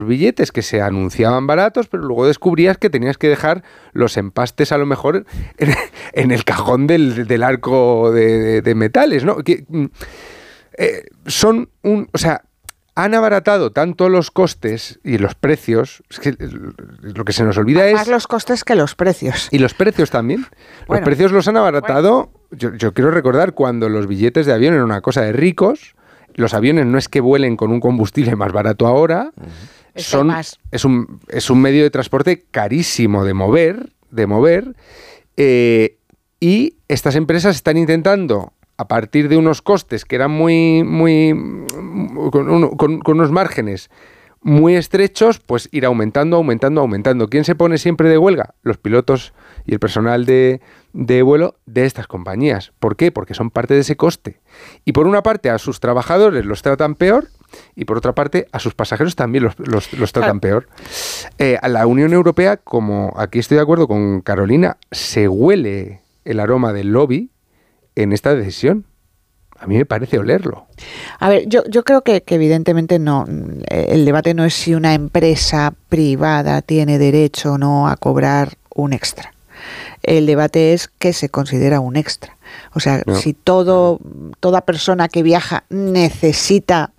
billetes que se anunciaban baratos, pero luego descubrías que tenías que dejar los empastes a lo mejor en el cajón del arco de metales, ¿no? Han abaratado tanto los costes y los precios, es que lo que se nos olvida es... Más los costes que los precios. Y los precios también. Los precios los han abaratado. Yo quiero recordar cuando los billetes de avión eran una cosa de ricos. Los aviones no es que vuelen con un combustible más barato ahora. Es un medio de transporte carísimo de mover. Y estas empresas están intentando, a partir de unos costes que eran con unos márgenes muy estrechos, pues ir aumentando. ¿Quién se pone siempre de huelga? Los pilotos y el personal de vuelo de estas compañías. ¿Por qué? Porque son parte de ese coste. Y por una parte a sus trabajadores los tratan peor y por otra parte a sus pasajeros también los tratan peor. A la Unión Europea, como aquí estoy de acuerdo con Carolina, se huele el aroma del lobby en esta decisión. A mí me parece olerlo. A ver, yo creo que evidentemente no. El debate no es si una empresa privada tiene derecho o no a cobrar un extra. El debate es qué se considera un extra. O sea, si toda persona que viaja necesita,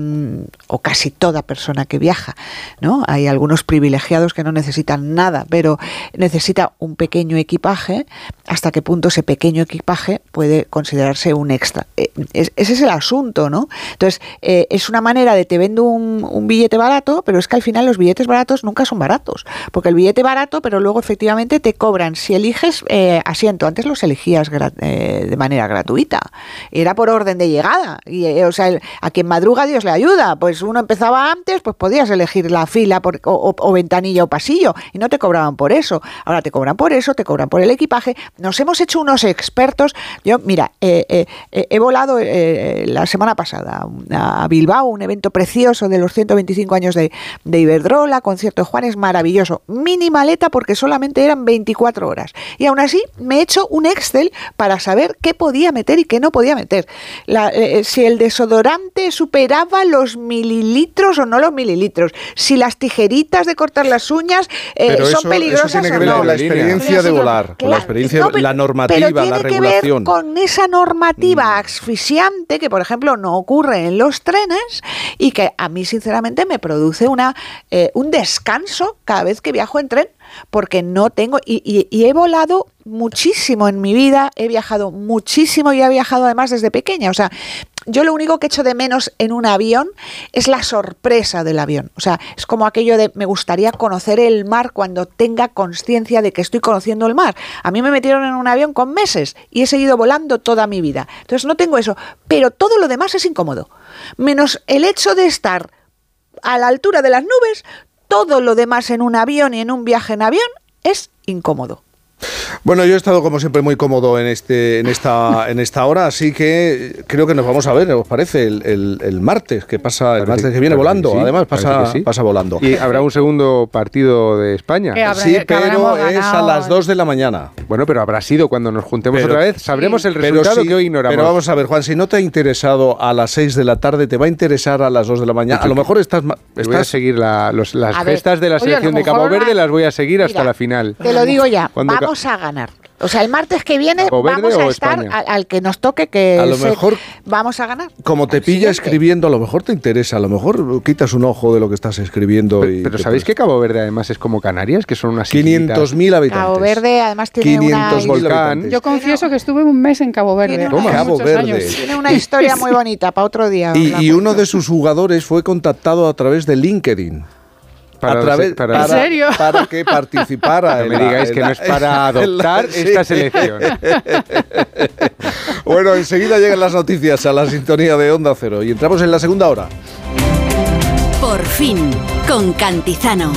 o casi toda persona que viaja, ¿no? Hay algunos privilegiados que no necesitan nada, pero necesita un pequeño equipaje. ¿Hasta qué punto ese pequeño equipaje puede considerarse un extra? Ese es el asunto, ¿no? Entonces, es una manera de te vendo un billete barato, pero es que al final los billetes baratos nunca son baratos, porque el billete barato, pero luego efectivamente te cobran, si eliges asiento, antes los elegías de manera gratuita, era por orden de llegada, y, a quien madruga Dios le ayuda, pues uno empezaba antes, pues podías elegir la fila o ventanilla o pasillo, y no te cobraban por eso. Ahora te cobran por eso, te cobran por el equipaje. Nos hemos hecho unos expertos. Yo, mira, he volado la semana pasada a Bilbao, un evento precioso de los 125 años de Iberdrola, concierto de Juanes, maravilloso. Mini maleta porque solamente eran 24 horas. Y aún así me he hecho un Excel para saber qué podía meter y qué no podía meter. Si el desodorante superaba los mililitros o no los mililitros, si las tijeritas de cortar las uñas son peligrosas eso tiene que ver o no. con la experiencia de volar, con la experiencia, la normativa, la regulación. Pero tiene que ver con esa normativa asfixiante que, por ejemplo, no ocurre en los trenes y que a mí, sinceramente, me produce un descanso cada vez que viajo en tren, porque no tengo... Y he volado muchísimo en mi vida, he viajado muchísimo y he viajado además desde pequeña. O sea, yo lo único que echo de menos en un avión es la sorpresa del avión. O sea, es como aquello de me gustaría conocer el mar cuando tenga conciencia de que estoy conociendo el mar. A mí me metieron en un avión con meses y he seguido volando toda mi vida. Entonces no tengo eso. Pero todo lo demás es incómodo. Menos el hecho de estar a la altura de las nubes, todo lo demás en un avión y en un viaje en avión es incómodo. Bueno, yo he estado como siempre muy cómodo en esta hora, así que creo que nos vamos a ver, ¿os parece? El martes, que pasa, el martes que viene volando, sí, además pasa volando. Y habrá un segundo partido de España. Sí, pero es a las 2 de la mañana. Bueno, pero habrá sido cuando nos juntemos otra vez, sabremos el resultado que hoy ignoramos. Pero vamos a ver, Juan, si no te ha interesado a las 6 de la tarde, te va a interesar a las 2 de la mañana. A lo mejor estás... Voy a seguir las gestas de la selección de Cabo Verde, las voy a seguir hasta la final. Te lo digo ya, vamos a ganar. O sea, el martes que viene vamos a estar al que nos toque, que a lo mejor vamos a ganar. Como te pilla escribiendo, a lo mejor te interesa, a lo mejor quitas un ojo de lo que estás escribiendo. Pero ¿sabéis que Cabo Verde además es como Canarias? Que son unas 500.000 habitantes. Cabo Verde además tiene 500 volcán. Yo confieso que estuve un mes en Cabo Verde. Cabo Verde. Tiene una historia muy bonita para otro día. Y uno de sus jugadores fue contactado a través de LinkedIn. ¿En serio? Para que participara. No me digáis que no es para adoptar esta selección. Bueno, enseguida llegan las noticias a la sintonía de Onda Cero y entramos en la segunda hora. Por fin, con Cantizano.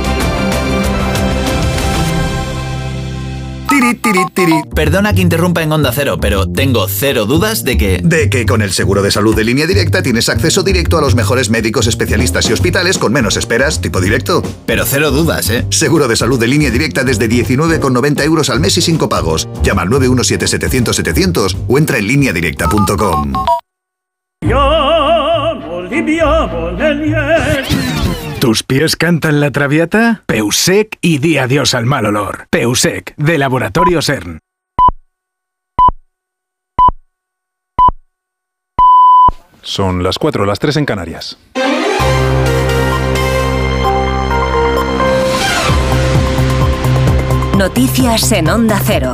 Perdona que interrumpa en Onda Cero, pero tengo cero dudas de que con el seguro de salud de Línea Directa tienes acceso directo a los mejores médicos, especialistas y hospitales con menos esperas, tipo directo. Pero cero dudas, ¿eh? Seguro de salud de Línea Directa desde 19,90 euros al mes y sin copagos. Llama al 917-700-700 o entra en lineadirecta.com. ¿Tus pies cantan la traviata? Peusec y di adiós al mal olor. Peusec, de Laboratorios ERN. Son las 4, las 3 en Canarias. Noticias en Onda Cero.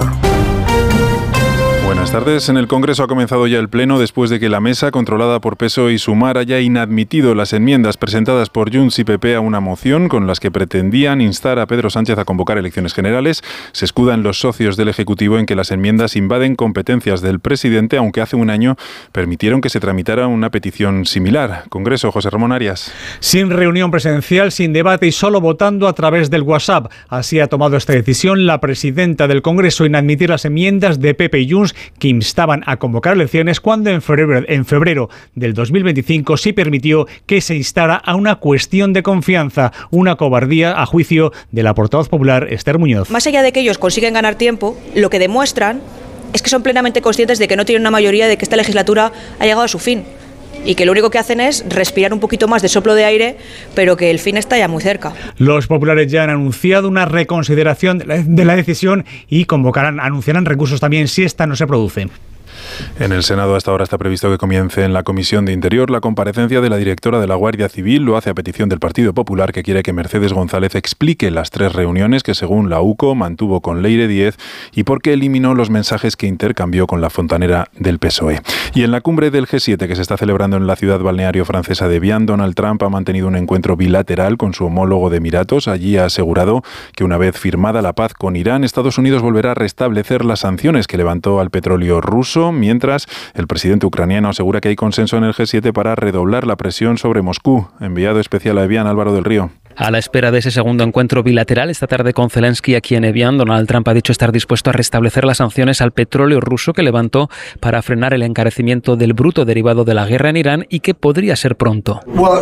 Buenas tardes. En el Congreso ha comenzado ya el Pleno después de que la mesa, controlada por PSOE y Sumar, haya inadmitido las enmiendas presentadas por Junts y PP a una moción con las que pretendían instar a Pedro Sánchez a convocar elecciones generales. Se escudan los socios del Ejecutivo en que las enmiendas invaden competencias del presidente, aunque hace un año permitieron que se tramitara una petición similar. Congreso, José Ramón Arias. Sin reunión presencial, sin debate y solo votando a través del WhatsApp. Así ha tomado esta decisión la presidenta del Congreso, inadmitir las enmiendas de PP y Junts que instaban a convocar elecciones cuando en febrero del 2025 sí permitió que se instara a una cuestión de confianza, una cobardía a juicio de la portavoz popular Esther Muñoz. Más allá de que ellos consiguen ganar tiempo, lo que demuestran es que son plenamente conscientes de que no tienen una mayoría, de que esta legislatura ha llegado a su fin y que lo único que hacen es respirar un poquito más de soplo de aire, pero que el fin está ya muy cerca. Los populares ya han anunciado una reconsideración de la decisión y anunciarán recursos también si esta no se produce. En el Senado hasta ahora está previsto que comience en la Comisión de Interior la comparecencia de la directora de la Guardia Civil. Lo hace a petición del Partido Popular, que quiere que Mercedes González explique las 3 reuniones que, según la UCO, mantuvo con Leire Díez y por qué eliminó los mensajes que intercambió con la fontanera del PSOE. Y en la cumbre del G7, que se está celebrando en la ciudad balneario francesa de Evian, Donald Trump ha mantenido un encuentro bilateral con su homólogo de Emiratos. Allí ha asegurado que una vez firmada la paz con Irán, Estados Unidos volverá a restablecer las sanciones que levantó al petróleo ruso, mientras el presidente ucraniano asegura que hay consenso en el G7 para redoblar la presión sobre Moscú. Enviado especial a Evian, Álvaro del Río. A la espera de ese segundo encuentro bilateral esta tarde con Zelensky aquí en Evian, Donald Trump ha dicho estar dispuesto a restablecer las sanciones al petróleo ruso que levantó para frenar el encarecimiento del bruto derivado de la guerra en Irán y que podría ser pronto.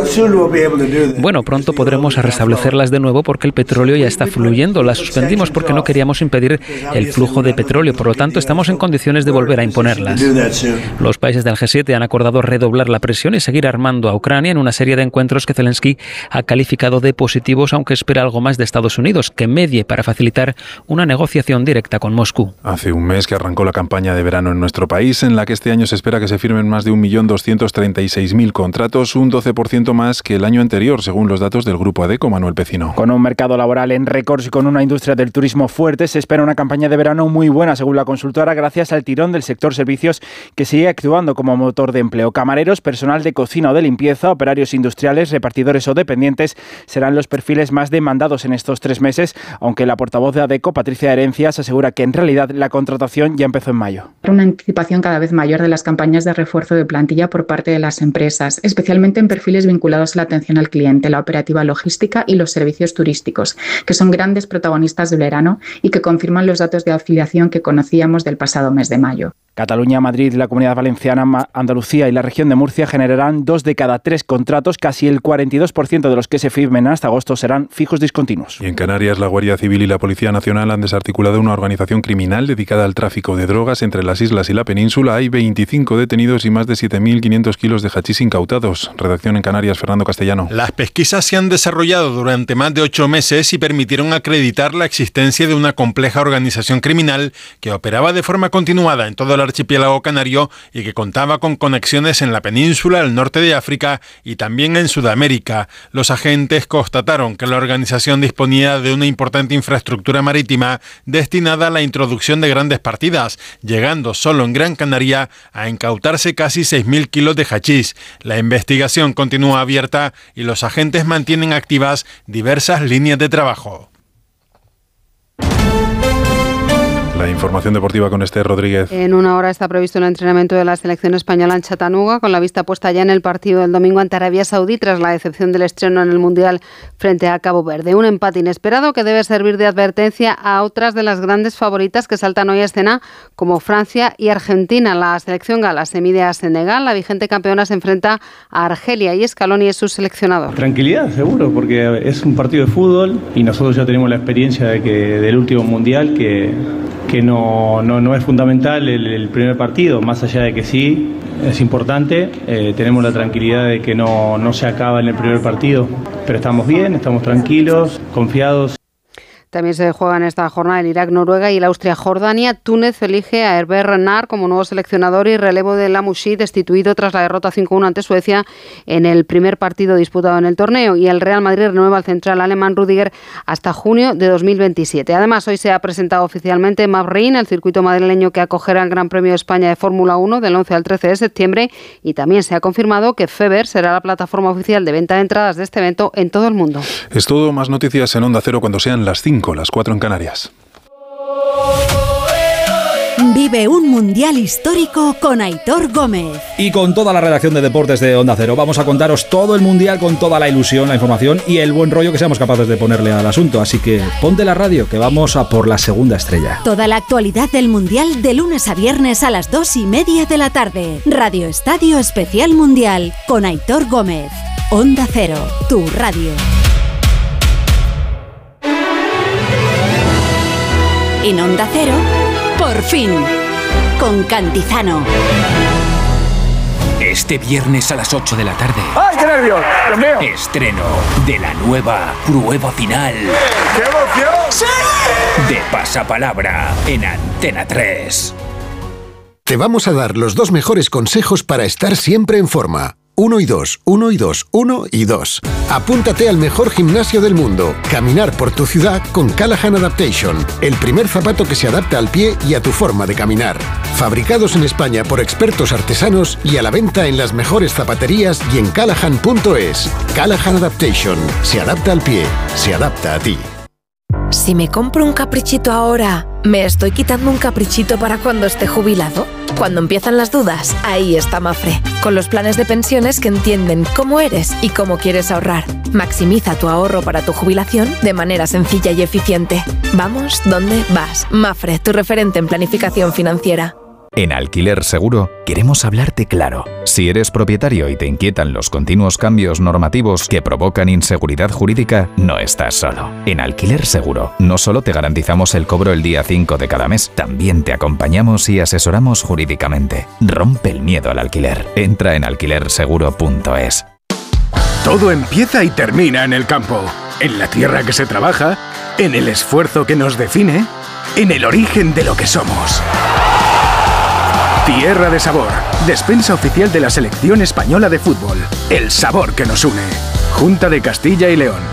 Bueno, pronto podremos restablecerlas de nuevo porque el petróleo ya está fluyendo. Las suspendimos porque no queríamos impedir el flujo de petróleo, por lo tanto estamos en condiciones de volver a imponerlas. Los países del G7 han acordado redoblar la presión y seguir armando a Ucrania en una serie de encuentros que Zelensky ha calificado de positivos, aunque espera algo más de Estados Unidos, que medie para facilitar una negociación directa con Moscú. Hace un mes que arrancó la campaña de verano en nuestro país, en la que este año se espera que se firmen más de 1.236.000 contratos, un 12% más que el año anterior, según los datos del Grupo ADECO. Manuel Pecino. Con un mercado laboral en récords y con una industria del turismo fuerte, se espera una campaña de verano muy buena, según la consultora, gracias al tirón del sector servicios, que sigue actuando como motor de empleo. Camareros, personal de cocina o de limpieza, operarios industriales, repartidores o dependientes serán los perfiles más demandados en estos 3 meses, aunque la portavoz de ADECO, Patricia Herencias, asegura que en realidad la contratación ya empezó en mayo. Una anticipación cada vez mayor de las campañas de refuerzo de plantilla por parte de las empresas, especialmente en perfiles vinculados a la atención al cliente, la operativa logística y los servicios turísticos, que son grandes protagonistas del verano y que confirman los datos de afiliación que conocíamos del pasado mes de mayo. Cataluña, Madrid, la Comunidad Valenciana, Andalucía y la región de Murcia generarán 2 de cada 3 contratos, casi el 42% de los que se firmen hasta agosto serán fijos discontinuos. Y en Canarias, la Guardia Civil y la Policía Nacional han desarticulado una organización criminal dedicada al tráfico de drogas entre las islas y la península. Hay 25 detenidos y más de 7.500 kilos de hachís incautados. Redacción en Canarias, Fernando Castellano. Las pesquisas se han desarrollado durante más de 8 meses y permitieron acreditar la existencia de una compleja organización criminal que operaba de forma continuada en todo el archipiélago canario y que contaba con conexiones en la península, el norte de África y también en Sudamérica. Los agentes constataron que la organización disponía de una importante infraestructura marítima destinada a la introducción de grandes partidas, llegando solo en Gran Canaria a incautarse casi 6.000 kilos de hachís. La investigación continúa abierta y los agentes mantienen activas diversas líneas de trabajo. La información deportiva con Esther Rodríguez. En una hora está previsto el entrenamiento de la selección española en Chattanooga, con la vista puesta ya en el partido del domingo ante Arabia Saudí, tras la decepción del estreno en el Mundial frente a Cabo Verde. Un empate inesperado que debe servir de advertencia a otras de las grandes favoritas que saltan hoy a escena, como Francia y Argentina. La selección gala se mide a Senegal, la vigente campeona se enfrenta a Argelia y Scaloni es su seleccionador. Tranquilidad, seguro, porque es un partido de fútbol y nosotros ya tenemos la experiencia del último Mundial que que no es fundamental el primer partido, más allá de que sí es importante. Tenemos la tranquilidad de que no se acaba en el primer partido, pero estamos bien, estamos tranquilos, confiados. También se juega en esta jornada el Irak-Noruega y el Austria-Jordania. Túnez elige a Hervé Renard como nuevo seleccionador y relevo de Lamouchi, destituido tras la derrota 5-1 ante Suecia en el primer partido disputado en el torneo. Y el Real Madrid renueva al central alemán Rüdiger hasta junio de 2027. Además, hoy se ha presentado oficialmente Mavrin, el circuito madrileño que acogerá el Gran Premio de España de Fórmula 1 del 11 al 13 de septiembre. Y también se ha confirmado que Feber será la plataforma oficial de venta de entradas de este evento en todo el mundo. Es todo, más noticias en Onda Cero cuando sean las 5, las 4 en Canarias. Vive un mundial histórico con Aitor Gómez. Y con toda la redacción de deportes de Onda Cero vamos a contaros todo el mundial con toda la ilusión, la información y el buen rollo que seamos capaces de ponerle al asunto. Así que ponte la radio, que vamos a por la segunda estrella. Toda la actualidad del mundial de lunes a viernes a las 2:30 de la tarde. Radio Estadio Especial Mundial con Aitor Gómez. Onda Cero, tu radio. En Onda Cero, por fin, con Cantizano. Este viernes a las 8 de la tarde. ¡Ay, qué nervios! ¡Dios mío! Estreno de la nueva prueba final. ¡Qué emoción! ¡Sí! De Pasapalabra en Antena 3. Te vamos a dar los 2 mejores consejos para estar siempre en forma. 1 y 2, 1 y 2, 1 y 2. Apúntate al mejor gimnasio del mundo. Caminar por tu ciudad con Callahan Adaptation. El primer zapato que se adapta al pie y a tu forma de caminar. Fabricados en España por expertos artesanos y a la venta en las mejores zapaterías y en callahan.es. Callahan Adaptation. Se adapta al pie. Se adapta a ti. Si me compro un caprichito ahora, ¿me estoy quitando un caprichito para cuando esté jubilado? Cuando empiezan las dudas, ahí está Mafre, con los planes de pensiones que entienden cómo eres y cómo quieres ahorrar. Maximiza tu ahorro para tu jubilación de manera sencilla y eficiente. Vamos, ¿dónde vas? Mafre, tu referente en planificación financiera. En Alquiler Seguro queremos hablarte claro. Si eres propietario y te inquietan los continuos cambios normativos que provocan inseguridad jurídica, no estás solo. En Alquiler Seguro no solo te garantizamos el cobro el día 5 de cada mes, también te acompañamos y asesoramos jurídicamente. Rompe el miedo al alquiler. Entra en alquilerseguro.es. Todo empieza y termina en el campo, en la tierra que se trabaja, en el esfuerzo que nos define, en el origen de lo que somos. Tierra de Sabor, despensa oficial de la selección española de fútbol. El sabor que nos une. Junta de Castilla y León.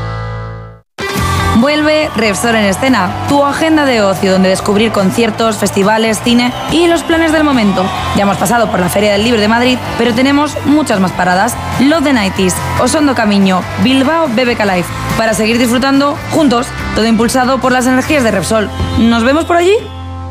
Vuelve Repsol en Escena, tu agenda de ocio donde descubrir conciertos, festivales, cine y los planes del momento. Ya hemos pasado por la Feria del Libro de Madrid, pero tenemos muchas más paradas. Love the 90s, Osondo Camiño, Bilbao BBK Live, para seguir disfrutando juntos, todo impulsado por las energías de Repsol. ¿Nos vemos por allí?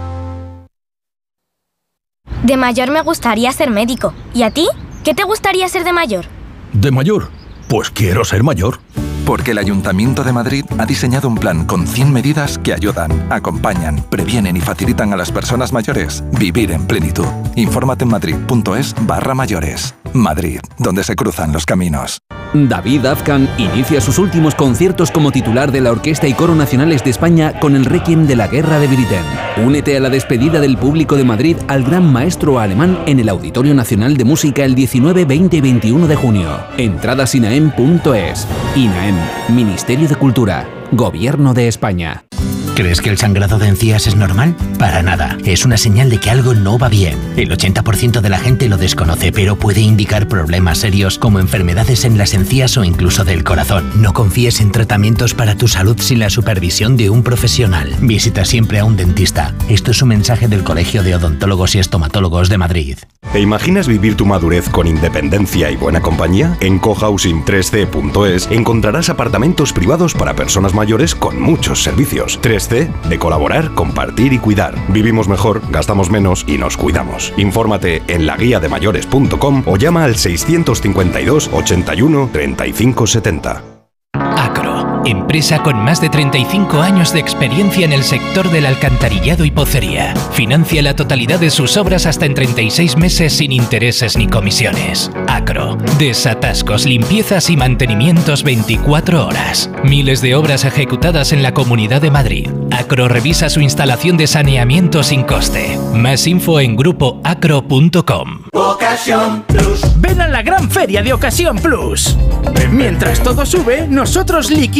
De mayor me gustaría ser médico. ¿Y a ti? ¿Qué te gustaría ser de mayor? ¿De mayor? Pues quiero ser mayor. Porque el Ayuntamiento de Madrid ha diseñado un plan con 100 medidas que ayudan, acompañan, previenen y facilitan a las personas mayores vivir en plenitud. Infórmate en madrid.es/mayores. Madrid, donde se cruzan los caminos. David Azcan inicia sus últimos conciertos como titular de la Orquesta y Coro Nacionales de España con el Requiem de la Guerra de Britain. Únete a la despedida del público de Madrid al gran maestro alemán en el Auditorio Nacional de Música el 19, 20 y 21 de junio. Entradas inaem.es. INAEM, Ministerio de Cultura, Gobierno de España. ¿Crees que el sangrado de encías es normal? Para nada, es una señal de que algo no va bien. El 80% de la gente lo desconoce, pero puede indicar problemas serios como enfermedades en las encías o incluso del corazón. No confíes en tratamientos para tu salud sin la supervisión de un profesional. Visita siempre a un dentista. Esto es un mensaje del Colegio de Odontólogos y Estomatólogos de Madrid. ¿Te imaginas vivir tu madurez con independencia y buena compañía? En cohousing3c.es encontrarás apartamentos privados para personas mayores con muchos servicios. 3C, de colaborar, compartir y cuidar. Vivimos mejor, gastamos menos y nos cuidamos. Infórmate en laguiademayores.com o llama al 652 81 35 70. Acro. empresa con más de 35 años de experiencia en el sector del alcantarillado y pocería. Financia la totalidad de sus obras hasta en 36 meses sin intereses ni comisiones. Acro, desatascos, limpiezas y mantenimientos 24 horas. Miles de obras ejecutadas en la Comunidad de Madrid. Acro revisa su instalación de saneamiento sin coste. Más info en grupoacro.com. Ocasión Plus. Ven a la gran feria de Ocasión Plus. Mientras todo sube, nosotros liquidamos